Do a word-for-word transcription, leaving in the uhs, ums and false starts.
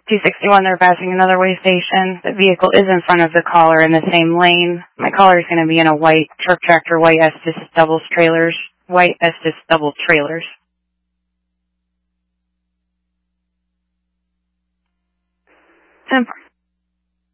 two sixty-one, they're passing another way station. The vehicle is in front of the caller in the same lane. My caller is going to be in a white truck tractor, white Estes doubles trailers, white Estes double trailers. ten